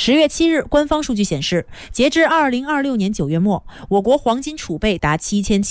10月7日，官方数据显示，截至2026年9月末，我国黄金储备达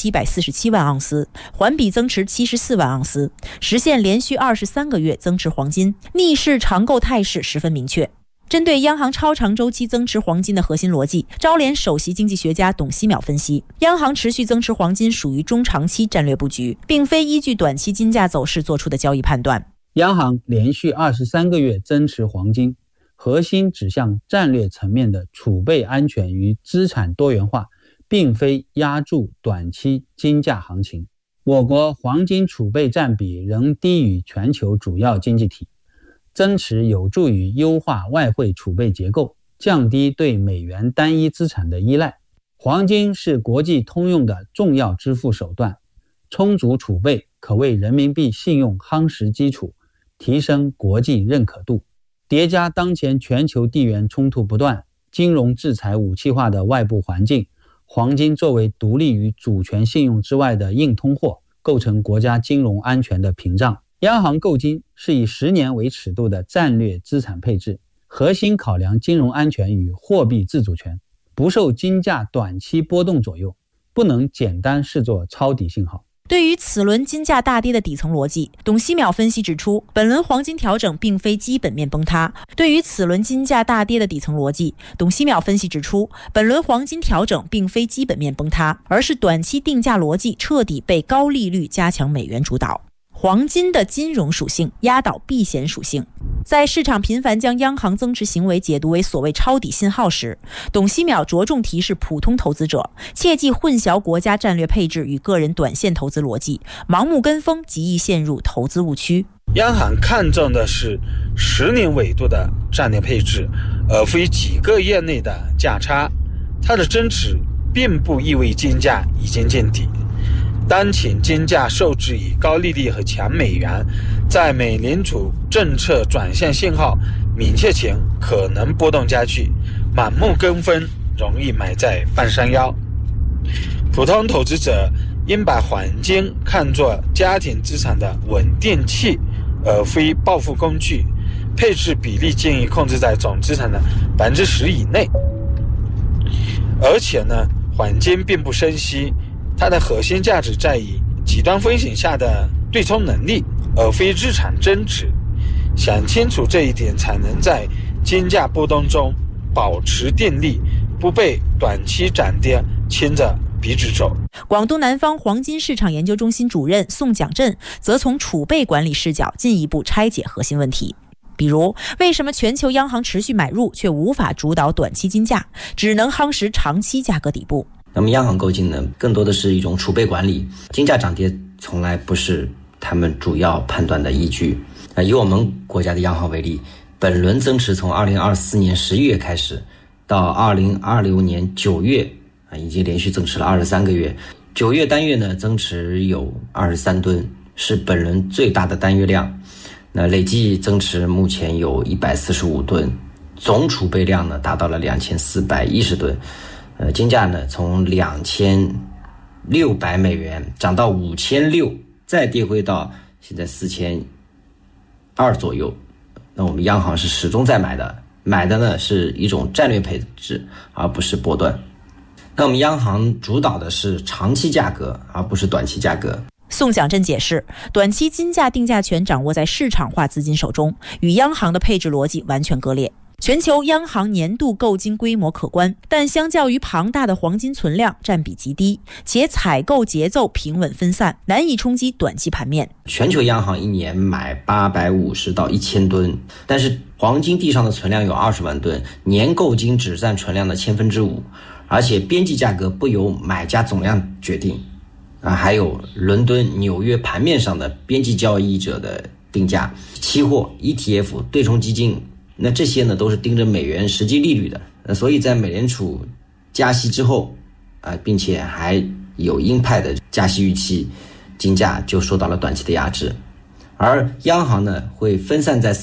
7747万盎司，环比增持74万盎司，实现连续23个月增持黄金，逆势长购态势十分明确。针对央行超长周期增持黄金的核心逻辑，招联首席经济学家董希淼分析，央行持续增持黄金属于中长期战略布局，并非依据短期金价走势做出的交易判断。 央行连续23个月增持黄金，核心指向战略层面的储备安全与资产多元化，并非压住短期金价行情。我国黄金储备占比仍低于全球主要经济体，增持有助于优化外汇储备结构，降低对美元单一资产的依赖。黄金是国际通用的重要支付手段，充足储备可为人民币信用夯实基础，提升国际认可度。叠加当前全球地缘冲突不断、金融制裁武器化的外部环境，黄金作为独立于主权信用之外的硬通货，构成国家金融安全的屏障。央行购金是以10年为尺度的战略资产配置，核心考量金融安全与货币自主权，不受金价短期波动左右，不能简单视作抄底信号。 对于此轮金价大跌的底层逻辑，董希淼分析指出，本轮黄金调整并非基本面崩塌。对于此轮金价大跌的底层逻辑，董希淼分析指出，本轮黄金调整并非基本面崩塌，而是短期定价逻辑彻底被高利率加强美元主导。黄金的金融属性压倒避险属性。在市场频繁将央行增持行为解读为所谓抄底信号时，董希淼着重提示普通投资者，切忌混淆国家战略配置与个人短线投资逻辑，盲目跟风极易陷入投资误区。 央行看重的是10年维度的战略配置，而非几个月内的价差。它的增持并不意味金价已经见底。当前金价受制于高利率和强美元，在美联储政策转向信号明确前可能波动加剧，盲目跟风容易买在半山腰。普通投资者应把黄金看作家庭资产的稳定器，而非暴富工具，配置比例建议控制在总资产的10%以内。而且呢，黄金并不生息，它的核心价值在于极端风险下的对冲能力，而非日常增值。想清楚这一点，才能在金价波动中保持定力，不被短期涨跌牵着鼻子走。 广东南方黄金市场研究中心主任宋蒋振则从储备管理视角进一步拆解核心问题。比如，为什么全球央行持续买入却无法主导短期金价，只能夯实长期价格底部？ 那么央行购金呢，更多的是一种储备管理，金价涨跌从来不是他们主要判断的依据。以我们国家的央行为例，本轮增持从2024年11月开始，到2026年9月已经连续增持了23个月。9月单月呢，增持有23吨，是本轮最大的单月量。那累计增持目前有145吨，总储备量呢达到了2410吨。金价呢从2600美元涨到5600，再跌回到现在4200左右。那我们央行是始终在买的呢是一种战略配置，而不是波段。那我们央行主导的是长期价格，而不是短期价格。 宋蒋振解释，短期金价定价权掌握在市场化资金手中，与央行的配置逻辑完全割裂。全球央行年度购金规模可观，但相较于庞大的黄金存量占比极低，且采购节奏平稳分散，难以冲击短期盘面。 全球央行一年买850到1000吨，但是黄金地上的存量有20万吨，年购金只占存量的5%，而且边际价格不由买家总量决定。还有伦敦、纽约盘面上的边际交易者的定价、期货、ETF、对冲基金，那这些呢都是盯着美元实际利率的。所以在美联储加息之后并且还有鹰派的加息预期，金价就受到了短期的压制。而央行呢会分散在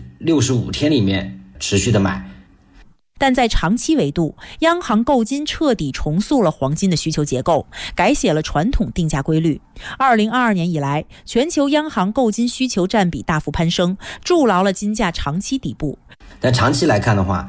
365天里面持续的买。 但在长期维度，央行购金彻底重塑了黄金的需求结构，改写了传统定价规律。2022年以来，全球央行购金需求占比大幅攀升，筑牢了金价长期底部。 但长期来看的话，